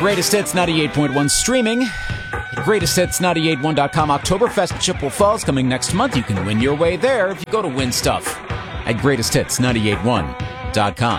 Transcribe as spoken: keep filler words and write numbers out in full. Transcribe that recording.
Greatest Hits ninety-eight point one streaming. Greatest Hits nine eight one dot com. Oktoberfest in Chippewa Falls coming next month. You can win your way there if you go to Win Stuff at Greatest Hits nine eight one dot com.